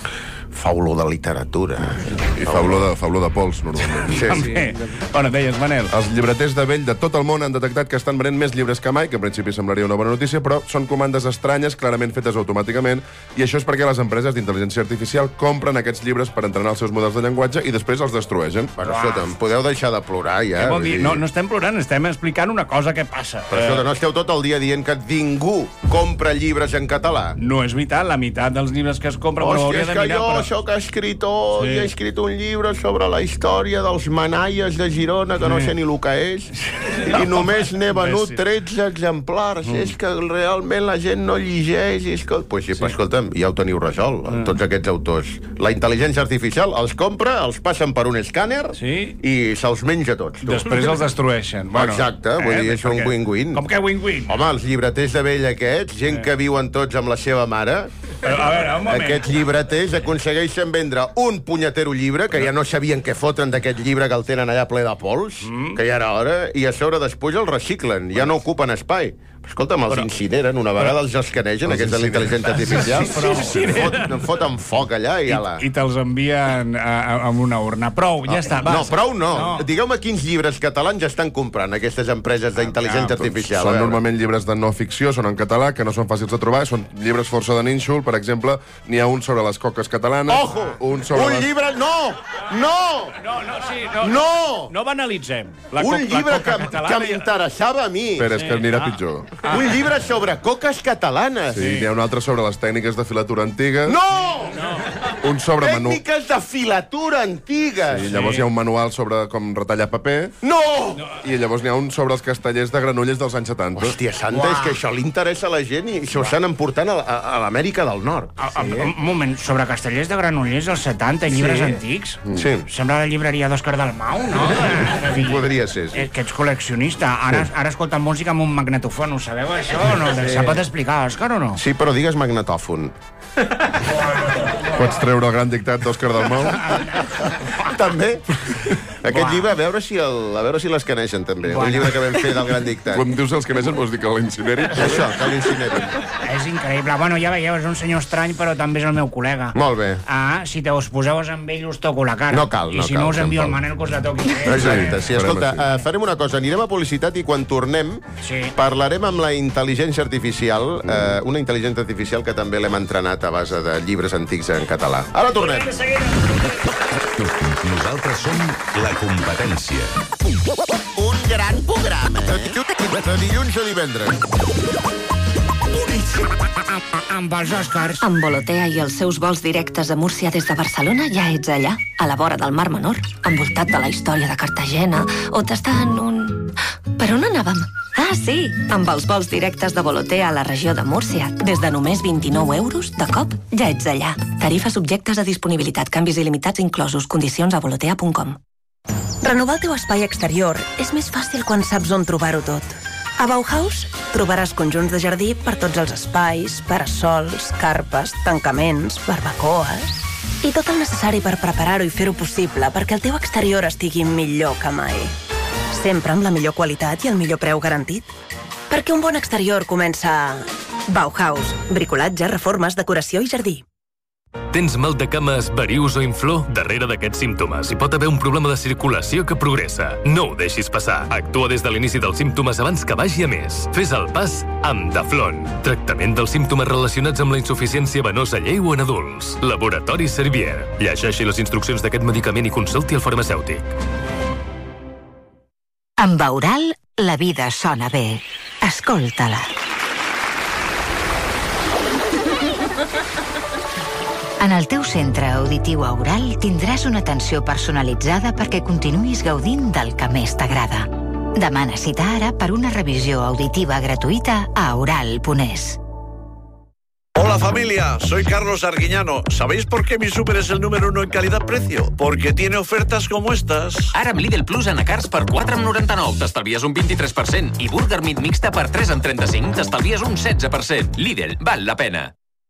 fa olor de literatura. I fa olor de, fa olor de pols, normalment. Sí, sí. També. Bueno, deies, Manel. Els llibreters de vell de tot el món han detectat que estan venent més llibres que mai, que en principi semblaria una bona notícia, però són comandes estranyes, clarament fetes automàticament, i això és perquè les empreses d'intel·ligència artificial compren aquests llibres per entrenar els seus models de llenguatge i després els destrueixen. Però, escolta, em podeu deixar de plorar, ja? Què vol dir? No, no estem plorant, estem explicant una cosa que passa. Però, escolta, no esteu tot el dia dient que ningú compra llibres en català? No és veritat, la meitat dels llibres que es compren... Bueno, Hòstia, és de que mirar, jo però... sóc escritor Sí. i he escrit un llibre sobre la història dels manaies de Girona, que no sé ni el que és, i només n'he venut tretze exemplars. Mm. És que realment la gent no llegeix. I és que... Pues sí, sí. Escolta'm, ja ho teniu resolt, mm. tots aquests autors. La intel·ligència artificial els compra, els passen per un escàner sí. i se'ls menja tots. Tu. Després els destrueixen. Bueno, Exacte, vull eh, dir, és un win-win. Com que win-win? Home, els llibreters de vell aquests, gent eh. que viuen tots amb la seva mare... Però, a veure, un moment. Aquests llibreters aconsegueixen vendre un punyetero llibre, que ja no sabien què fotren d'aquest llibre que el tenen allà ple de pols, mm. que ja era hora, i a sobre després el reciclen, ja no ocupen espai. Escolta'm, els però, incineren, una vegada els escanegen, aquests de l'intel·ligència artificial, sí, sí, sí, sí. Fot, foten foc allà i ala. I, i te'ls envien a, a, a una urna. Prou, ja no, està. Va, no, prou no. no. Digueu-me quins llibres catalans estan comprant aquestes empreses d'intel·ligència ah, artificial. Són normalment llibres de no ficció, són en català, que no són fàcils de trobar, són llibres força de nínxol, per exemple, n'hi ha un sobre les coques catalanes... Ojo! Un, sobre un les... llibre... No! No! No, no, sí, no. No! No banalitzem. La un llibre que, que m'interessava a mi. Però és que anirà ah. pitjor. Ah. Un llibre sobre coques catalanes. Sí, n'hi ha un altre sobre les tècniques de filatura antigues. No! no. Un sobre manu... Tècniques de filatura antigues. Sí, llavors sí. hi ha un manual sobre com retallar paper. No! I llavors n'hi ha un sobre els castellers de Granollers dels anys setanta. Hòstia santa, Uah. és que això li interessa a la gent i s'ho estan emportant a, a, a l'Amèrica del Nord. A, a, un moment, sobre castellers de Granollers dels setanta, llibres sí. antics? Sí. Sembla la llibreria d'Òscar Dalmau, no? Podria ser, sí. És que ets col·leccionista. Ara, sí. ara escolta música amb un magnetofon, ho sabeu, això? No? Sí. Se pot explicar, Òscar, o no? Sí, però digues magnetòfon. Pots treure el gran dictat d'Òscar Dalmau? També. Aquest Buah. llibre, a veure si el, a veure si l'escaneixen, també. Bueno. El llibre que vam fer del gran dictat. Quan dius els caneixen, vols dir que l'incinerin? Això, que l'incinerin. És increïble. Bueno, ja veieu, és un senyor estrany, però també és el meu col·lega. Molt bé. Ah, si te us poseu amb ell, us toco la cara. No cal, no I si cal, no, us envio el Manel que us la toqui. Exacte. Sí, escolta, uh, farem una cosa. Anirem a publicitat i quan tornem sí. parlarem amb la intel·ligència artificial, uh, una intel·ligència artificial que també l'hem entrenat a base de llibres antics en català. Ara tornem. Nosaltres som La Competència. Un gran programa. De dilluns a divendres. Amb els Oscars. Amb Volotea i els seus vols directes a Múrcia des de Barcelona ja ets allà, a la vora del Mar Menor, envoltat de la història de Cartagena, o tastant un... Per on anàvem? Ah, sí, amb els vols directes de Volotea a la regió de Múrcia, des de només vint-i-nou euros, de cop, ja ets allà. Tarifes subjectes a disponibilitat, canvis il·limitats inclosos, condicions a volotea punt com. Renovar el teu espai exterior és més fàcil quan saps on trobar-ho tot. A Bauhaus trobaràs conjunts de jardí per tots els espais, parasols, carpes, tancaments, barbacoes... i tot el necessari per preparar-ho i fer-ho possible perquè el teu exterior estigui millor que mai. Sempre amb la millor qualitat i el millor preu garantit. Perquè un bon exterior comença a... Bauhaus. Bricolatge, reformes, decoració i jardí. Tens mal de cames, varius o inflor? Darrere d'aquests símptomes hi pot haver un problema de circulació que progressa. No ho deixis passar. Actua des de l'inici dels símptomes abans que vagi a més. Fes el pas amb Daflon. Tractament dels símptomes relacionats amb la insuficiència venosa lleu en adults. Laboratori Servier. Llegeixi les instruccions d'aquest medicament i consulti el farmacèutic. Amb Aural, la vida sona bé. Escolta-la. En el teu centre auditiu Aural tindràs una atenció personalitzada perquè continuïs gaudint del que més t'agrada. Demana cita ara per una revisió auditiva gratuïta a aural punt es. Hola familia, soy Carlos Arguiñano. ¿Sabéis por qué mi súper es el número uno en calidad-precio? Porque tiene ofertas como estas. Ara amb Lidl Plus anacards per quatre coma noranta-nou t'estalvies un vint-i-tres per cent i Burger Meat mixta per tres coma trenta-cinc t'estalvies un setze per cent. Lidl, val la pena.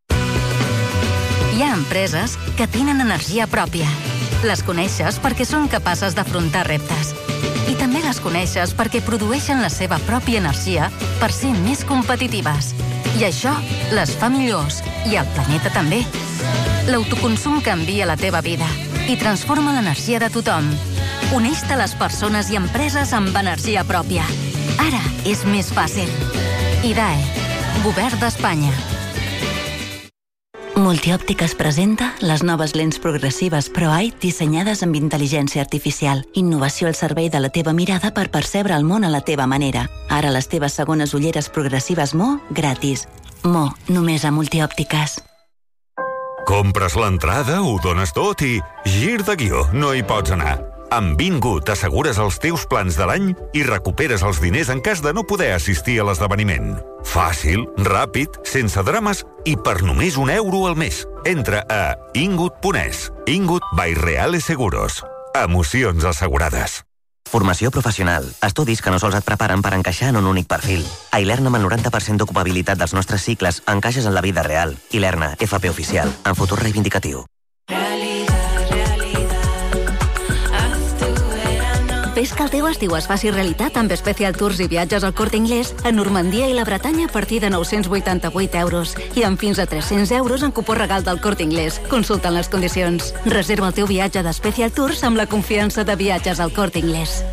Hi ha empreses que tenen energia pròpia. Les coneixes perquè són capaces d'afrontar reptes. I també les coneixes perquè produeixen la seva pròpia energia per ser més competitives. I això les fa millors. I el planeta també. L'autoconsum canvia la teva vida i transforma l'energia de tothom. Uneix-te a les persones i empreses amb energia pròpia. Ara és més fàcil. I D A E, Govern d'Espanya. Multiòptiques presenta les noves lents progressives ProEye dissenyades amb intel·ligència artificial. Innovació al servei de la teva mirada per percebre el món a la teva manera. Ara les teves segones ulleres progressives Mo gratis. Mo, només a Multiòptiques. Compres l'entrada, ho dones tot i... gir de guió, no hi pots anar. Amb Vingut assegures els teus plans de l'any i recuperes els diners en cas de no poder assistir a l'esdeveniment. Fàcil, ràpid, sense drames i per només un euro al mes. Entra a ingut punt es. Ingut by Reales Seguros. Emocions assegurades. Formació professional. Estudis que no sols et preparen per encaixar en un únic perfil. A Ilerna, amb el noranta per cent d'ocupabilitat dels nostres cicles, encaixes en la vida real. Ilerna, F P oficial, en futur reivindicatiu. Fes que el teu estiu es faci realitat amb Special Tours i viatges al Corte Inglés a Normandia i la Bretanya a partir de nou-cents vuitanta-vuit euros i amb fins a tres-cents euros en cupó regal del Corte Inglés. Consulta'n les condicions. Reserva el teu viatge de Special Tours amb la confiança de viatges al Corte Inglés.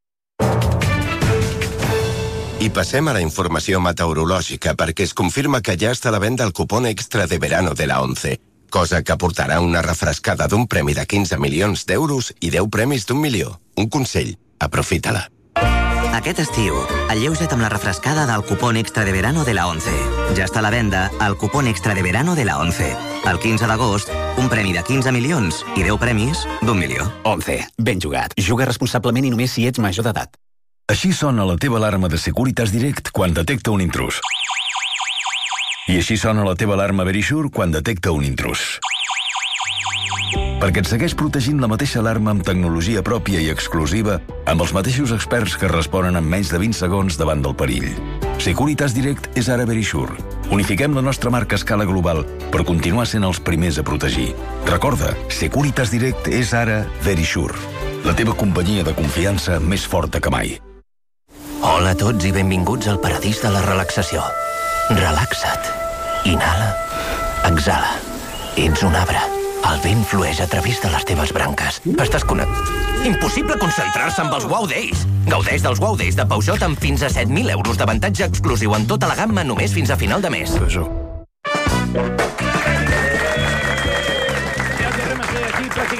I passem a la informació meteorològica perquè es confirma que ja està a la venda el cupón extra de verano de la ONCE, cosa que aportarà una refrescada d'un premi de quinze milions d'euros i deu premis d'un milió. Un consell, aprofita-la. Aquest estiu, alleuja't amb la refrescada del cupón extra de verano de la ONCE. Ja està a la venda el cupón extra de verano de la ONCE. El quinze d'agost, un premi de quinze milions i deu premis d'un milió. ONCE, ben jugat. Juga responsablement i només si ets major d'edat. Així sona la teva alarma de Securitas Direct quan detecta un intrús. I així sona la teva alarma Verisure quan detecta un intrús. Perquè et segueix protegint la mateixa alarma amb tecnologia pròpia i exclusiva, amb els mateixos experts que responen en menys de vint segons davant del perill. Securitas Direct és ara Verisure. Unifiquem la nostra marca a escala global per continuar sent els primers a protegir. Recorda, Securitas Direct és ara Verisure, la teva companyia de confiança més forta que mai. Hola a tots i benvinguts al paradís de la relaxació. Relaxa't. Inhala. Exhala. Ets un arbre. El vent flueix a través de les teves branques. Estàs connectat. Impossible concentrar-se amb els Wow Days. Gaudeix dels Wow Days de Peugeot amb fins a set mil euros d'avantatge exclusiu en tota la gamma només fins a final de mes. Ja tornem a ser aquí pràcticament dos minuts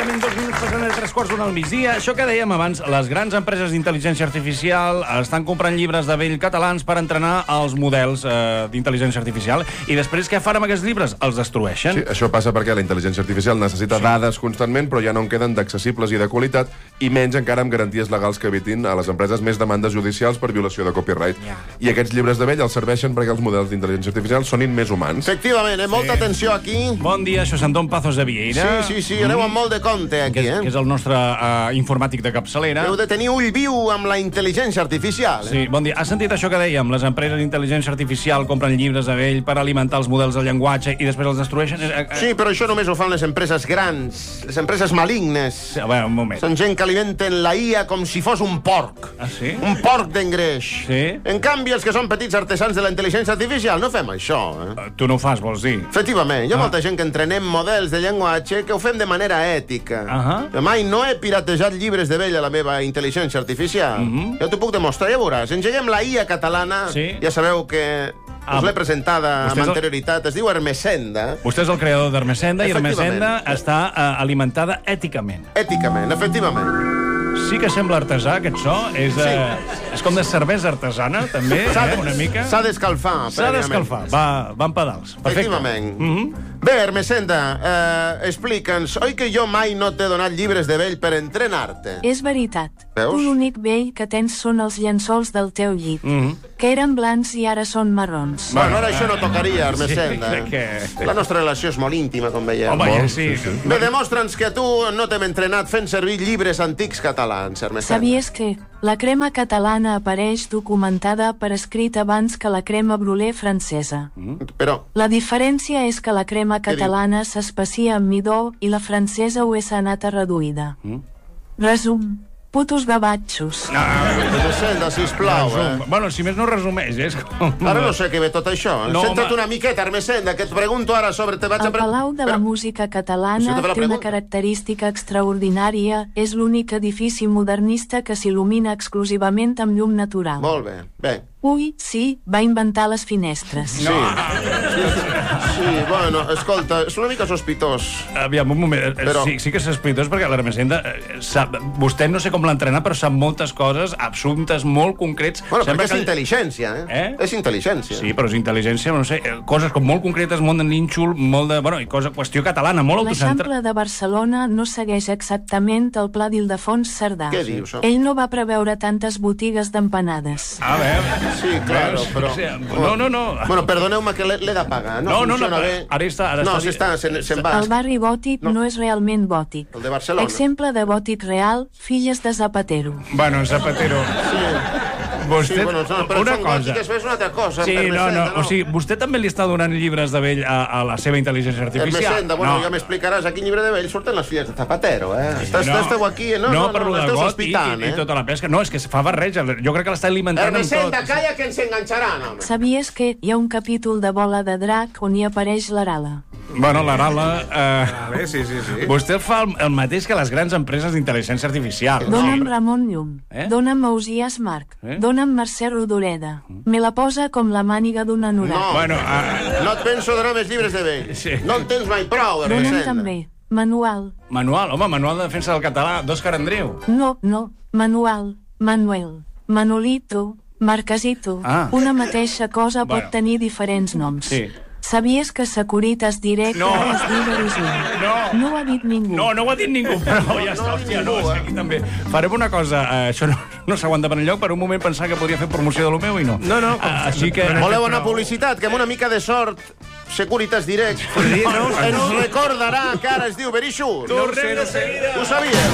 minuts passant de tres quarts d'una al migdia. Això que dèiem abans, les grans empreses d'intel·ligència artificial estan comprant llibres de vell catalans per entrenar els models eh, d'intel·ligència artificial i després què fan amb aquests llibres? Els destrueixen. Sí, això passa perquè la intel·ligència artificial necessita sí. dades constantment, però ja no en queden d'accessibles i de qualitat, i menys encara amb garanties legals que evitin a les empreses més demandes judicials per violació de copyright. Yeah. I aquests llibres de vell els serveixen perquè els models d'intel·ligència artificial sonin més humans. Efectivament, eh? Molta sí. atenció aquí. Bon dia, això és Anton Pazos de Vieira. Sí, sí, sí, aneu amb molt de compte aquí, que és, eh? Que és el nostre uh, informàtic de capçalera. Heu de tenir ull viu amb la intel·ligència artificial. Eh? Sí, bon dia. Has sentit això que dèiem? Les empreses d'intel·ligència artificial compren llibres de vell per alimentar els models de llenguatge i després els destrueixen? Sí, però això només ho fan les empreses grans, les empreses malignes. Sí, a veure, un moment. Són gent que alimenten la I A com si fos un porc. Ah, sí? Un porc d'engreix. Sí? En canvi, els que són petits artesans de la intel·ligència artificial no fem això, eh? Uh, tu no ho fas, vols dir? Efectivament. Hi ha ah. molta gent que entrenem models de llenguatge que ho fem de manera ètica. Uh -huh. Mai no he piratejat llibres de vell a la meva intel·ligència artificial. Uh -huh. Jo t'ho puc demostrar, ja veuràs. Engeguem la I A catalana. Sí. Ja sabeu que us ah, l'he presentada amb anterioritat. Es diu Hermesenda. Vostè és el creador d'Hermesenda i Hermesenda està uh, alimentada èticament. Èticament, efectivament. Sí que sembla artesà, aquest so. És, de, sí. és com de cervesa artesana, també, eh, una mica. S'ha d'escalfar. S'ha d'escalfar, va, va en pedals. Perfecte. Efectivament. Mm -hmm. Bé, Hermesenda, eh, explica'ns, oi que jo mai no t'he donat llibres de vell per entrenar-te? És veritat. Veus? Tu l'únic vell que tens són els llençols del teu llit, mm -hmm. que eren blancs i ara són marrons. Bueno, ara això no tocaria, Hermesenda. Sí, que... La nostra relació és molt íntima, com veiem. Home, ja, sí. Bé, demostra'ns que tu no t'hem entrenat fent servir llibres antics catalans, Hermesenda. Sabies que la crema catalana apareix documentada per escrit abans que la crema brûlée francesa. Mm. Però... La diferència és que la crema catalana s'especia amb midó i la francesa ho és anata reduïda. Mm. Resum. Putos gavatxos. No, Hermesenda, sisplau, eh? Bueno, si més no resumeix, és com... Ara no sé què ve tot això. No, Centra't una miqueta, Hermesenda, que et pregunto ara sobre... Te vaig el a pre... Palau de la Però... Música Catalana sí, té una característica extraordinària. És l'únic edifici modernista que s'il·lumina exclusivament amb llum natural. Molt bé, bé. Ui, sí, va inventar les finestres. Sí. Sí, sí, bueno, escolta, és una mica sospitós. Aviam, un moment. Però... Sí, sí que és sospitós perquè l'Hermesenda sap... Vostè no sé com l'entrena, però sap moltes coses, assumptes molt concrets. Bueno, perquè és que... intel·ligència, eh? eh? És intel·ligència. Sí, però és intel·ligència, no sé, coses com molt concretes, molt de nínxol, molt de... Bueno, i cosa, qüestió catalana, molt autocentrada. L'Eixample de Barcelona no segueix exactament el pla d'Ildefons Cerdà. Què dius? Ell no va preveure tantes botigues d'empanades. A veure... Sí, claro, però... No, no, no. Bueno, perdoneu-me que l'he de pagar. No, no, no, no, ara està... Ara no, està... si està, se'n se va. El barri gòtic no. no és realment gòtic. El de Barcelona. Exemple de gòtic real, Filles de Zapatero. Bueno, Zapatero... Sí. Vostè, sí, bueno, no, però una són cosa. gòtiques, és una altra cosa. Sí, no, no, no, o sigui, vostè també li està donant llibres de vell a, a la seva intel·ligència artificial. Hermesenda, bueno, no. Ja m'explicaràs a quin llibre de vell surten les filles de Zapatero, eh? Sí, estàs, no, esteu aquí, no? No, no, per no, lo de gòtic i, i tota la pesca. No, és que fa barreig. Jo crec que l'està alimentant amb tot. Hermesenda, calla que ens enganxaran, home. Sabies que hi ha un capítol de Bola de Drac on hi apareix l'Arala? Bueno, l'Arala... Eh, bé, sí, sí, sí. Vostè fa el, el mateix que les grans empreses d'intel·ligència artificial. Dóna'm Ramon Llum. Eh? Dóna'm Ausiàs Marc. Eh? Dóna'm Mercè Rodoreda. Me la posa com la màniga d'un anorac. No, bueno, uh... no et penso donar més llibres de vell. Sí. No en tens mai prou, Hermesenda. Dóna'm també Manual. Manual? Home, Manual de Defensa del Català. d'Òscar Andreu. No, no. Manual. Manuel. Manolito. Marquesito. Ah. Una mateixa cosa bueno. pot tenir diferents noms. Sí. Sabies que Securitas Direct no. es diu Verizon? No. No ho ha dit ningú. No, no ho ha dit ningú, però ja està, hòstia, no, és que aquí també. Farem una cosa, uh, això no, no s'aguanta per enlloc, per un moment pensar que podria fer promoció de lo meu i no. No, no. Uh, així que... Voleu una publicitat, que amb una mica de sort Securitas Direct no, ens recordarà que ara es diu Verisur. Tornem de seguida. Ho sabíem.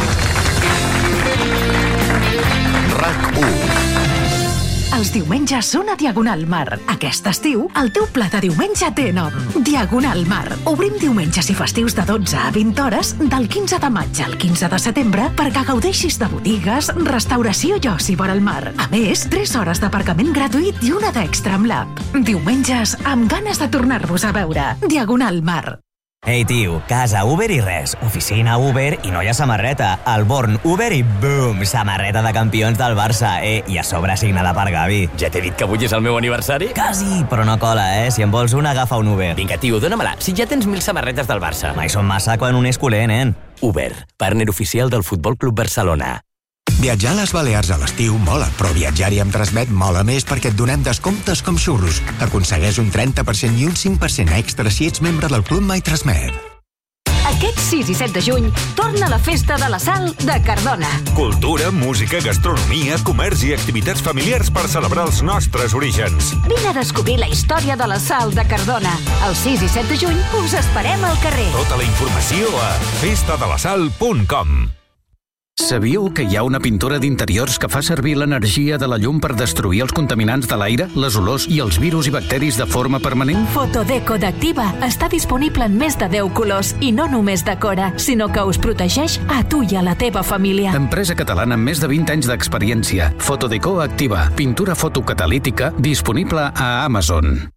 RAC u. Els diumenges són a Diagonal Mar. Aquest estiu, el teu plat de diumenge té nom. Diagonal Mar. Obrim diumenges i festius de dotze a vint hores del quinze de maig al quinze de setembre perquè gaudeixis de botigues, restauració i oci vora el mar. A més, tres hores d'aparcament gratuït i una d'extra amb l'app. Diumenges amb ganes de tornar-vos a veure. Diagonal Mar. Ei, tio, casa Uber i res. Oficina Uber i no hi ha samarreta. El Born Uber i bum, samarreta de campions del Barça. Eh, i a sobre signada per Gavi. Ja t'he dit que avui és el meu aniversari? Quasi, però no cola, eh? Si en vols una, agafa un Uber. Vinga, tio, dóna-me-la. Si ja tens mil samarretes del Barça. Mai són massa quan un és culer, nen. Uber, partner oficial del Futbol Club Barcelona. Viatjar a les Balears a l'estiu mola, però viatjar-hi amb Transmet mola més perquè et donem descomptes com xurros. Aconsegueix un trenta per cent i un cinc per cent extra si ets membre del Club My Transmet. Aquest sis i set de juny torna la Festa de la Sal de Cardona. Cultura, música, gastronomia, comerç i activitats familiars per celebrar els nostres orígens. Vine a descobrir la història de la Sal de Cardona. El sis i set de juny us esperem al carrer. Tota la informació a festa de la sal punt com. Sabíeu que hi ha una pintura d'interiors que fa servir l'energia de la llum per destruir els contaminants de l'aire, les olors i els virus i bacteris de forma permanent? Fotodeco d'Activa està disponible en més de deu colors i no només decora, sinó que us protegeix a tu i a la teva família. Empresa catalana amb més de vint anys d'experiència. Fotodeco Activa. Pintura fotocatalítica disponible a Amazon.